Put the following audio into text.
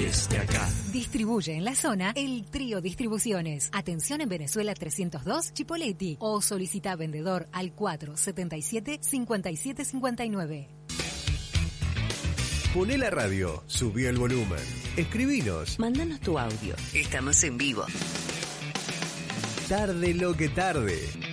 desde acá. Distribuye en la zona el Trío Distribuciones. Atención en Venezuela 302, Chipoleti. O solicita vendedor al 477-5759. Poné la radio, subí el volumen, escribinos. Mándanos tu audio. Estamos en vivo. Tarde lo que tarde.